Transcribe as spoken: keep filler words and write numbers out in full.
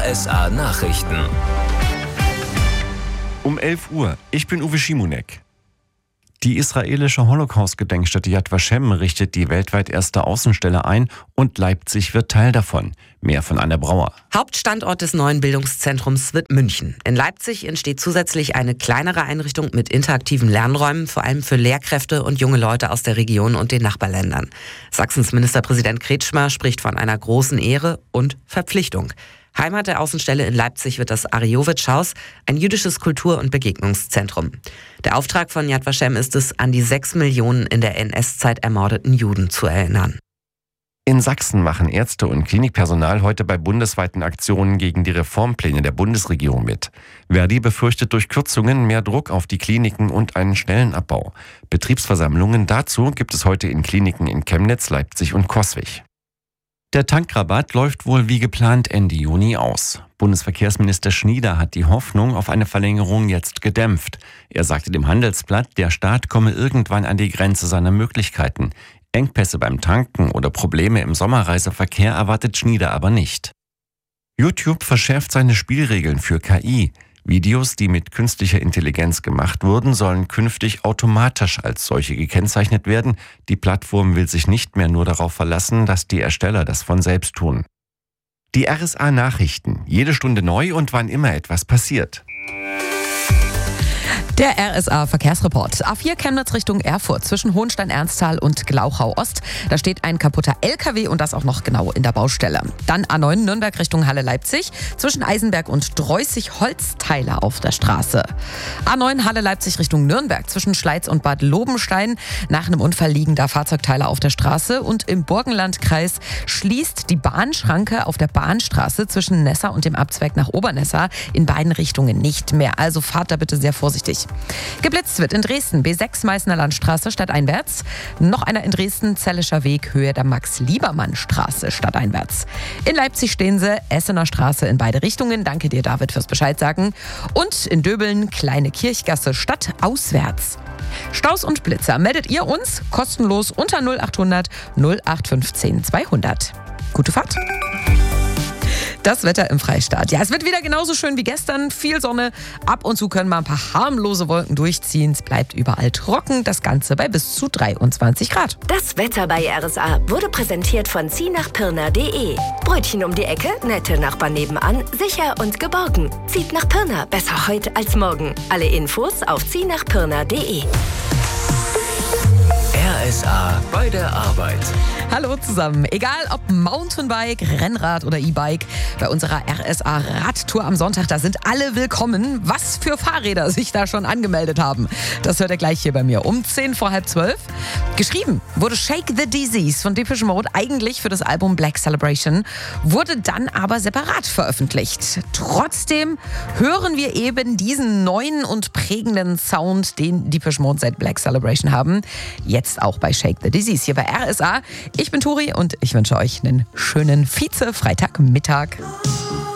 R S A Nachrichten. Um elf Uhr. Ich bin Uwe Schimunek. Die israelische Holocaust-Gedenkstätte Yad Vashem richtet die weltweit erste Außenstelle ein und Leipzig wird Teil davon. Mehr von Anne Brauer. Hauptstandort des neuen Bildungszentrums wird München. In Leipzig entsteht zusätzlich eine kleinere Einrichtung mit interaktiven Lernräumen, vor allem für Lehrkräfte und junge Leute aus der Region und den Nachbarländern. Sachsens Ministerpräsident Kretschmer spricht von einer großen Ehre und Verpflichtung. Heimat der Außenstelle in Leipzig wird das Ariyowitsch-Haus, ein jüdisches Kultur- und Begegnungszentrum. Der Auftrag von Yad Vashem ist es, an die sechs Millionen in der N S-Zeit ermordeten Juden zu erinnern. In Sachsen machen Ärzte und Klinikpersonal heute bei bundesweiten Aktionen gegen die Reformpläne der Bundesregierung mit. Verdi befürchtet durch Kürzungen mehr Druck auf die Kliniken und einen Stellenabbau. Betriebsversammlungen dazu gibt es heute in Kliniken in Chemnitz, Leipzig und Coswig. Der Tankrabatt läuft wohl wie geplant Ende Juni aus. Bundesverkehrsminister Schnieder hat die Hoffnung auf eine Verlängerung jetzt gedämpft. Er sagte dem Handelsblatt, der Staat komme irgendwann an die Grenze seiner Möglichkeiten. Engpässe beim Tanken oder Probleme im Sommerreiseverkehr erwartet Schnieder aber nicht. YouTube verschärft seine Spielregeln für K I. Videos, die mit künstlicher Intelligenz gemacht wurden, sollen künftig automatisch als solche gekennzeichnet werden. Die Plattform will sich nicht mehr nur darauf verlassen, dass die Ersteller das von selbst tun. Die R S A Nachrichten. Jede Stunde neu und wann immer etwas passiert. Der R S A Verkehrsreport. A vier Chemnitz Richtung Erfurt zwischen Hohenstein-Ernsthal und Glauchau-Ost. Da steht ein kaputter L K W und das auch noch genau in der Baustelle. Dann A neun Nürnberg Richtung Halle-Leipzig zwischen Eisenberg und Dreußig-Holzteile auf der Straße. A neun Halle-Leipzig Richtung Nürnberg zwischen Schleiz und Bad Lobenstein. Nach einem Unfall liegen da Fahrzeugteile auf der Straße. Und im Burgenlandkreis schließt die Bahnschranke auf der Bahnstraße zwischen Nessa und dem Abzweig nach Obernessa in beiden Richtungen nicht mehr. Also fahrt da bitte sehr vorsichtig. Geblitzt wird in Dresden B sechs Meißner Landstraße stadteinwärts. Noch einer in Dresden Zellischer Weg Höhe der Max-Liebermann-Straße stadteinwärts. In Leipzig stehen sie Essener Straße in beide Richtungen. Danke dir, David, fürs Bescheid sagen. Und in Döbeln Kleine Kirchgasse stadtauswärts. Staus und Blitzer meldet ihr uns kostenlos unter null acht hundert null acht fünfzehn zweihundert. Gute Fahrt! Das Wetter im Freistaat. Ja, es wird wieder genauso schön wie gestern. Viel Sonne. Ab und zu können mal ein paar harmlose Wolken durchziehen. Es bleibt überall trocken. Das Ganze bei bis zu dreiundzwanzig Grad. Das Wetter bei R S A wurde präsentiert von zieh nach pirna punkt de. Brötchen um die Ecke, nette Nachbarn nebenan, sicher und geborgen. Zieht nach Pirna. Besser heute als morgen. Alle Infos auf zieh nach pirna punkt de. R S A bei der Arbeit. Hallo zusammen. Egal ob Mountainbike, Rennrad oder E-Bike, bei unserer R S A Radtour am Sonntag, da sind alle willkommen. Was für Fahrräder sich da schon angemeldet haben, das hört ihr gleich hier bei mir um zehn vor halb zwölf. Geschrieben wurde Shake the Disease von Depeche Mode eigentlich für das Album Black Celebration, wurde dann aber separat veröffentlicht. Trotzdem hören wir eben diesen neuen und prägenden Sound, den Depeche Mode seit Black Celebration haben. Jetzt auch bei Shake the Disease hier bei R S A. Ich bin Turi und ich wünsche euch einen schönen Vize-Freitagmittag.